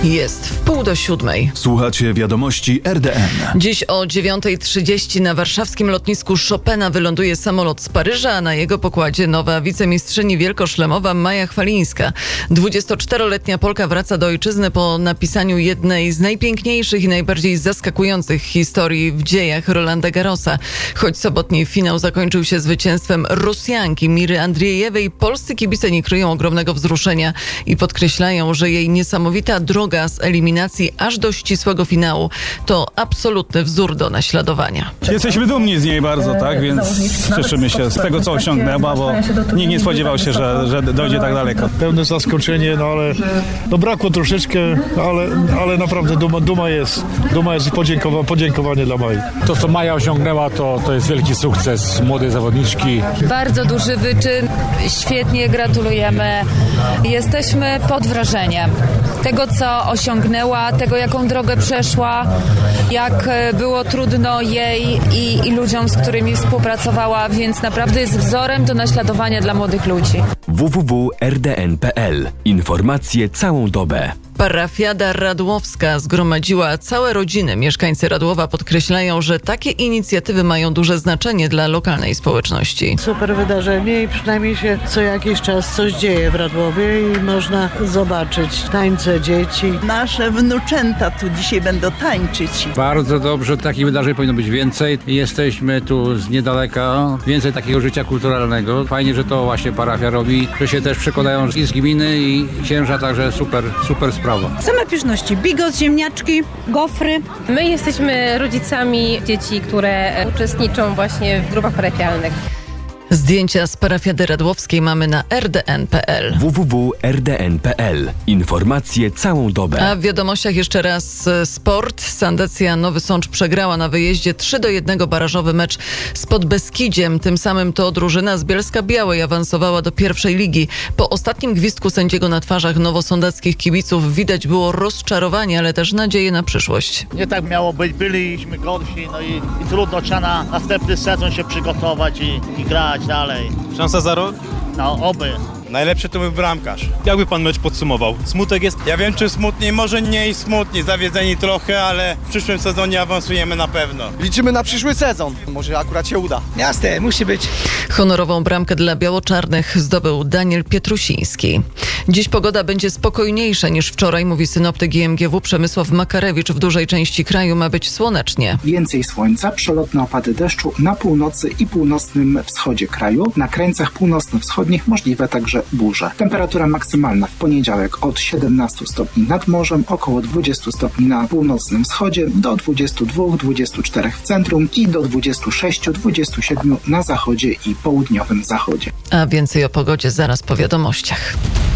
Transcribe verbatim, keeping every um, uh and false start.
Jest w pół do siódmej. Słuchacie wiadomości R D N. Dziś o dziewiątej trzydzieści na warszawskim lotnisku Chopina wyląduje samolot z Paryża, a na jego pokładzie nowa wicemistrzyni wielkoszlemowa Maja Chwalińska. dwudziestoczteroletnia Polka wraca do ojczyzny po napisaniu jednej z najpiękniejszych i najbardziej zaskakujących historii w dziejach Rolanda Garrosa. Choć sobotni finał zakończył się zwycięstwem Rosjanki Miry Andriejewej, polscy kibice nie kryją ogromnego wzruszenia i podkreślają, że jej niesamowita droga z eliminacji aż do ścisłego finału to absolutny wzór do naśladowania. Jesteśmy dumni z niej bardzo, tak? Więc cieszymy się z tego, co osiągnęła, bo nikt nie spodziewał się, że, że dojdzie tak daleko. Pełne zaskoczenie, no ale no brakło troszeczkę, ale, ale naprawdę duma, duma jest. Duma jest i podziękowa, podziękowanie dla Mai. To, co Maja osiągnęła, to, to jest wielki sukces młodej zawodniczki. Bardzo duży wyczyn, świetnie gratulujemy. Jesteśmy pod wrażeniem tego, co osiągnęła, tego, jaką drogę przeszła, jak było trudno jej i, i ludziom, z którymi współpracowała, więc naprawdę jest wzorem do naśladowania dla młodych ludzi. w w w kropka r d n kropka p l. Informacje całą dobę. Parafiada Radłowska zgromadziła całe rodziny. Mieszkańcy Radłowa podkreślają, że takie inicjatywy mają duże znaczenie dla lokalnej społeczności. Super wydarzenie i przynajmniej się co jakiś czas coś dzieje w Radłowie i można zobaczyć tańce dzieci. Nasze wnuczęta tu dzisiaj będą tańczyć. Bardzo dobrze, takich wydarzeń powinno być więcej. Jesteśmy tu z niedaleka, więcej takiego życia kulturalnego. Fajnie, że to właśnie parafia robi, że się też przekładają i z gminy i księża, także super, super sprawa. Same pyszności, bigos, ziemniaczki, gofry. My jesteśmy rodzicami dzieci, które uczestniczą właśnie w grupach parafialnych. Zdjęcia z parafiady radłowskiej mamy na r d n kropka p l. w w w kropka r d n kropka p l. Informacje całą dobę. A w wiadomościach jeszcze raz sport. Sandecja Nowy Sącz przegrała na wyjeździe trzy do jednego barażowy mecz z Podbeskidziem. Tym samym to drużyna z Bielska-Białej awansowała do pierwszej ligi. Po ostatnim gwizdku sędziego na twarzach nowosądeckich kibiców widać było rozczarowanie, ale też nadzieję na przyszłość. Nie tak miało być, byliśmy gorsi, no i, i trudno, trzeba na następny sezon się przygotować i, i grać dalej. Szansa za rok? No, oby. Najlepszy to był bramkarz. Jakby pan mecz podsumował? Smutek jest? Ja wiem, czy smutniej, może nie i smutniej, zawiedzeni trochę, ale w przyszłym sezonie awansujemy na pewno. Liczymy na przyszły sezon. Może akurat się uda. Jasne, musi być. Honorową bramkę dla biało-czarnych zdobył Daniel Pietrusiński. Dziś pogoda będzie spokojniejsza niż wczoraj, mówi synoptyk G M G W Przemysław Makarewicz. W dużej części kraju ma być słonecznie. Więcej słońca, przelotne opady deszczu na północy i północnym wschodzie kraju. Na krańcach północno-wschodnich możliwe także burze. Temperatura maksymalna w poniedziałek od siedemnastu stopni nad morzem, około dwudziestu stopni na północnym wschodzie, do dwudziestu dwóch do dwudziestu czterech w centrum i do dwudziestu sześciu do dwudziestu siedmiu na zachodzie i południowym zachodzie. A więcej o pogodzie zaraz po wiadomościach.